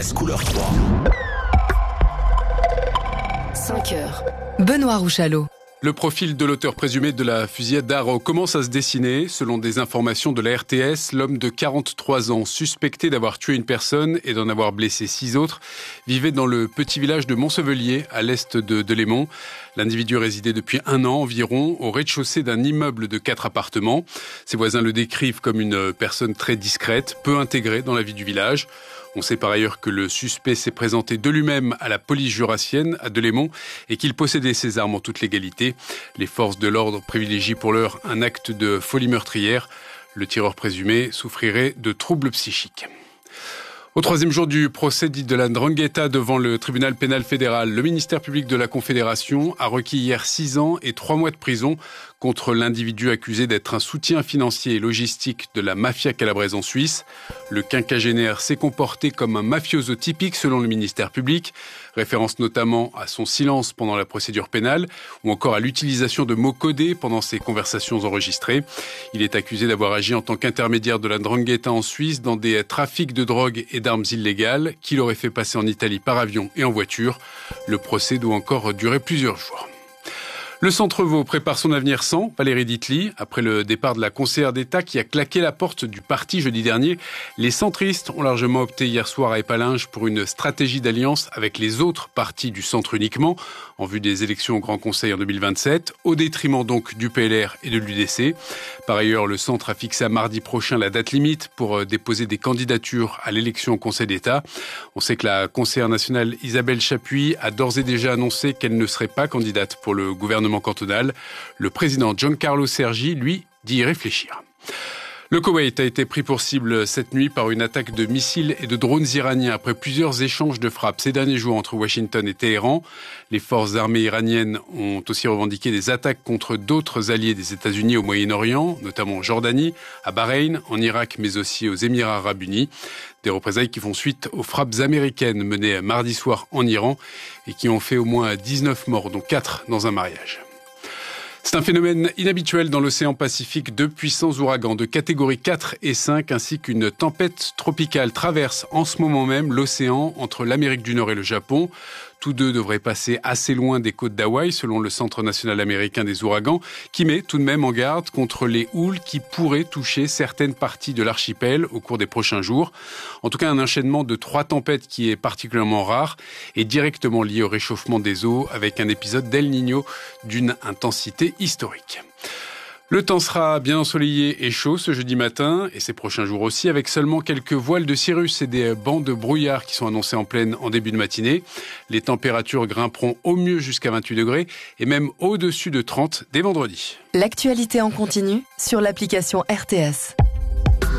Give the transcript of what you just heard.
RTS couleur 3. 5 heures. Benoît Rouchalot. Le profil de l'auteur présumé de la fusillade d'Arro commence à se dessiner. Selon des informations de la RTS, l'homme de 43 ans, suspecté d'avoir tué une personne et d'en avoir blessé 6 autres, vivait dans le petit village de Montsevelier, à l'est de Delémont. L'individu résidait depuis 1 an environ au rez-de-chaussée d'un immeuble de 4 appartements. Ses voisins le décrivent comme une personne très discrète, peu intégrée dans la vie du village. On sait par ailleurs que le suspect s'est présenté de lui-même à la police jurassienne à Delémont et qu'il possédait ses armes en toute légalité. Les forces de l'ordre privilégient pour l'heure un acte de folie meurtrière. Le tireur présumé souffrirait de troubles psychiques. Au 3e jour du procès dit de la Ndrangheta devant le tribunal pénal fédéral, le ministère public de la Confédération a requis hier 6 ans et 3 mois de prison contre l'individu accusé d'être un soutien financier et logistique de la mafia calabraise en Suisse. Le quinquagénaire s'est comporté comme un mafioso typique selon le ministère public, référence notamment à son silence pendant la procédure pénale ou encore à l'utilisation de mots codés pendant ses conversations enregistrées. Il est accusé d'avoir agi en tant qu'intermédiaire de la Ndrangheta en Suisse dans des trafics de drogue et d'armes illégales qu'il aurait fait passer en Italie par avion et en voiture. Le procès doit encore durer plusieurs jours. Le Centre Vaud prépare son avenir sans Valérie Ditely. Après le départ de la conseillère d'État qui a claqué la porte du parti jeudi dernier, les centristes ont largement opté hier soir à Épalinges pour une stratégie d'alliance avec les autres partis du centre uniquement, en vue des élections au Grand Conseil en 2027, au détriment donc du PLR et de l'UDC. Par ailleurs, le centre a fixé à mardi prochain la date limite pour déposer des candidatures à l'élection au Conseil d'État. On sait que la conseillère nationale Isabelle Chapuis a d'ores et déjà annoncé qu'elle ne serait pas candidate pour le gouvernement cantonal. Le président Giancarlo Sergi, lui, dit y réfléchir. Le Koweït a été pris pour cible cette nuit par une attaque de missiles et de drones iraniens après plusieurs échanges de frappes ces derniers jours entre Washington et Téhéran. Les forces armées iraniennes ont aussi revendiqué des attaques contre d'autres alliés des États-Unis au Moyen-Orient, notamment en Jordanie, à Bahreïn, en Irak, mais aussi aux Émirats arabes unis. Des représailles qui font suite aux frappes américaines menées mardi soir en Iran et qui ont fait au moins 19 morts, dont 4 dans un mariage. C'est un phénomène inhabituel dans l'océan Pacifique. 2 puissants ouragans de catégorie 4 et 5 ainsi qu'une tempête tropicale traversent en ce moment même l'océan entre l'Amérique du Nord et le Japon. Tous deux devraient passer assez loin des côtes d'Hawaï, selon le Centre national américain des ouragans, qui met tout de même en garde contre les houles qui pourraient toucher certaines parties de l'archipel au cours des prochains jours. En tout cas, un enchaînement de 3 tempêtes qui est particulièrement rare et directement lié au réchauffement des eaux, avec un épisode d'El Niño d'une intensité historique. Le temps sera bien ensoleillé et chaud ce jeudi matin et ces prochains jours aussi, avec seulement quelques voiles de cirrus et des bancs de brouillard qui sont annoncés en pleine en début de matinée. Les températures grimperont au mieux jusqu'à 28 degrés et même au-dessus de 30 dès vendredi. L'actualité en continu sur l'application RTS.